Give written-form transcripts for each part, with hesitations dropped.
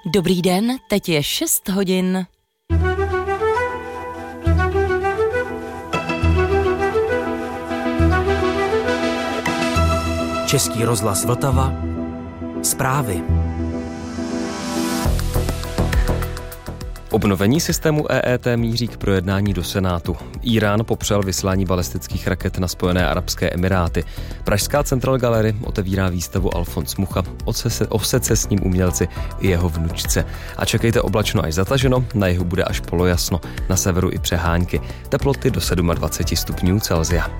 Dobrý den, teď je 6 hodin. Český rozhlas Vltava. Zprávy. Obnovení systému EET míří k projednání do Senátu. Írán popřel vyslání balistických raket na Spojené arabské emiráty. Pražská Central Gallery otevírá výstavu Alfons Mucha o secesním umělci i jeho vnučce. A čekejte oblačno až zataženo, na jihu bude až polojasno, na severu i přehánky. Teploty do 27 stupňů Celsia.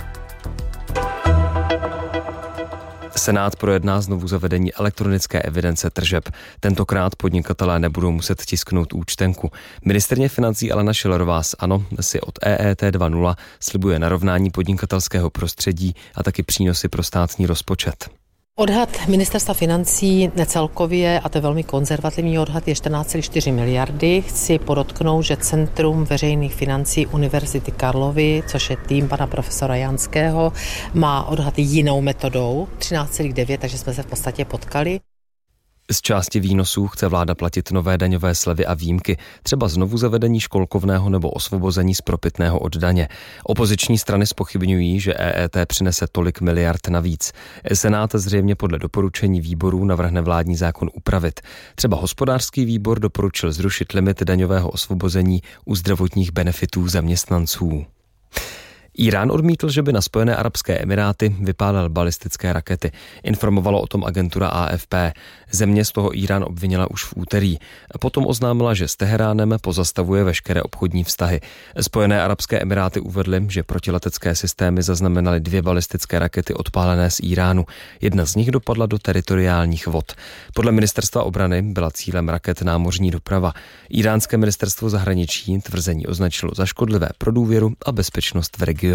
Senát projedná znovu zavedení elektronické evidence tržeb. Tentokrát podnikatelé nebudou muset tisknout účtenku. Ministryně financí Alena Schillerová z ANO si od EET 2.0 slibuje narovnání podnikatelského prostředí a taky přínosy pro státní rozpočet. Odhad ministerstva financí celkově, a to je velmi konzervativní odhad, je 14,4 miliardy. Chci podotknout, že Centrum veřejných financí Univerzity Karlovy, což je tým pana profesora Janského, má odhad jinou metodou, 13,9, takže jsme se v podstatě potkali. Z části výnosů chce vláda platit nové daňové slevy a výjimky, třeba znovu zavedení školkovného nebo osvobození z propitného od daně. Opoziční strany zpochybňují, že EET přinese tolik miliard navíc. Senát zřejmě podle doporučení výborů navrhne vládní zákon upravit. Třeba hospodářský výbor doporučil zrušit limit daňového osvobození u zdravotních benefitů zaměstnanců. Írán odmítl, že by na Spojené arabské emiráty vypálil balistické rakety. Informovalo o tom agentura AFP. Země z toho Írán obvinila už v úterý. Potom oznámila, že s Teheránem pozastavuje veškeré obchodní vztahy. Spojené arabské emiráty uvedly, že protiletecké systémy zaznamenaly 2 balistické rakety odpálené z Íránu. Jedna z nich dopadla do teritoriálních vod. Podle ministerstva obrany byla cílem raket námořní doprava. Íránské ministerstvo zahraničí tvrzení označilo za škodlivé pro důvěru a bezpečnost v regionu.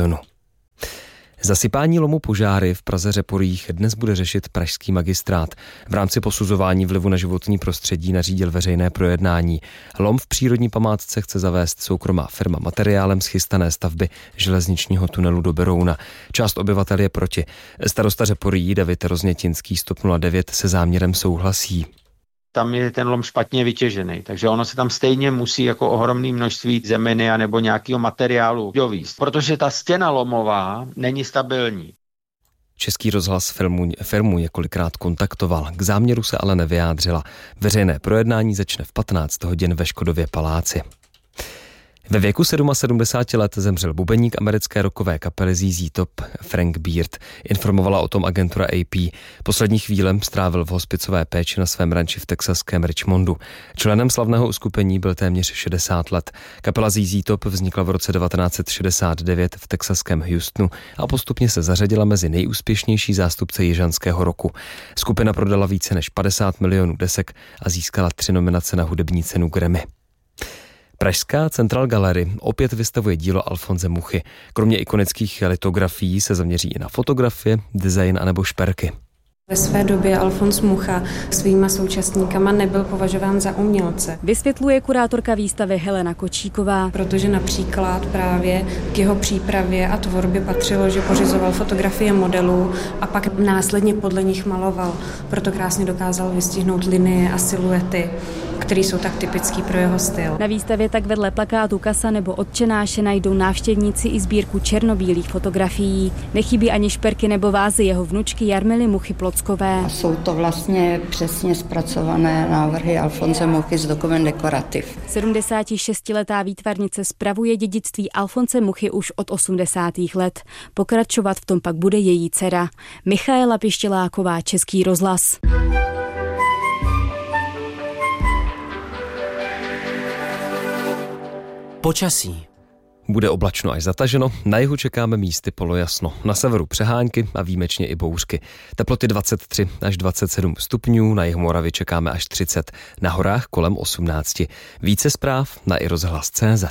Zasypání lomu Požáry v Praze Řeporích dnes bude řešit pražský magistrát. V rámci posuzování vlivu na životní prostředí nařídil veřejné projednání. Lom v přírodní památce chce zavést soukromá firma materiálem z chystané stavby železničního tunelu do Berouna. Část obyvatel je proti. Starosta Řeporyjí David Roznětinský z TOP 09 se záměrem souhlasí. Tam je ten lom špatně vytěžený, takže ono se tam stejně musí jako ohromné množství zeminy a nebo nějakého materiálu dovízt, protože ta stěna lomová není stabilní. Český rozhlas firmu několikrát kontaktoval, k záměru se ale nevyjádřila. Veřejné projednání začne v 15 hodin ve Škodově paláci. Ve věku 77 let zemřel bubeník americké rockové kapely ZZ Top Frank Beard. Informovala o tom agentura AP. Poslední chvíle strávil v hospicové péči na svém ranči v texaském Richmondu. Členem slavného uskupení byl téměř 60 let. Kapela ZZ Top vznikla v roce 1969 v texaském Houstonu a postupně se zařadila mezi nejúspěšnější zástupce jižanského rocku. Skupina prodala více než 50 milionů desek a získala 3 nominace na hudební cenu Grammy. Pražská Central Gallery opět vystavuje dílo Alfonse Muchy. Kromě ikonických litografií se zaměří i na fotografie, design anebo šperky. Ve své době Alfons Mucha svýma současníkama nebyl považován za umělce. Vysvětluje kurátorka výstavy Helena Kočíková. Protože například právě k jeho přípravě a tvorbě patřilo, že pořizoval fotografie modelů a pak následně podle nich maloval. Proto krásně dokázal vystihnout linie a siluety, které jsou tak typický pro jeho styl. Na výstavě tak vedle plakátu Kasa nebo Otčenáše najdou návštěvníci i sbírku černobílých fotografií. Nechybí ani šperky nebo vázy jeho vnučky Jarmily Muchy Plockové. Jsou to vlastně přesně zpracované návrhy Alfonse Muchy z Dokument Dekorativ. 76letá výtvarnice spravuje dědictví Alfonse Muchy už od 80. let. Pokračovat v tom pak bude její dcera. Michaela Pištěláková, Český rozhlas. Počasí. Bude oblačno až zataženo, na jihu čekáme místy polojasno, na severu přehánky a výjimečně i bouřky. Teploty 23 až 27 stupňů, na jihu Moravy čekáme až 30, na horách kolem 18. Více zpráv na iRozhlas.cz.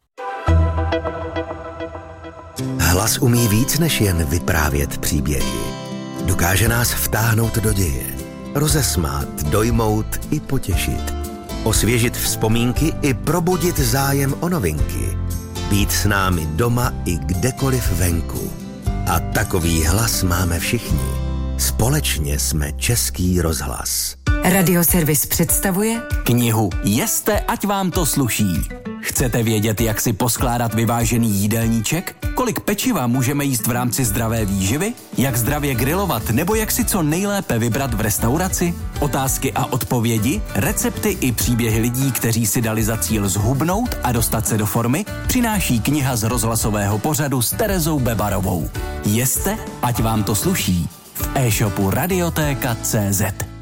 Hlas umí víc než jen vyprávět příběhy. Dokáže nás vtáhnout do děje, rozesmát, dojmout i potěšit, osvěžit vzpomínky i probudit zájem o novinky. Být s námi doma i kdekoliv venku. A takový hlas máme všichni. Společně jsme Český rozhlas. Radioservis představuje knihu Jeste, ať vám to sluší. Chcete vědět, jak si poskládat vyvážený jídelníček? Kolik pečiva můžeme jíst v rámci zdravé výživy? Jak zdravě grilovat nebo jak si co nejlépe vybrat v restauraci? Otázky a odpovědi, recepty i příběhy lidí, kteří si dali za cíl zhubnout a dostat se do formy, přináší kniha z rozhlasového pořadu s Terezou Bebarovou. Jeste, ať vám to sluší. V e-shopu Radiotéka.cz.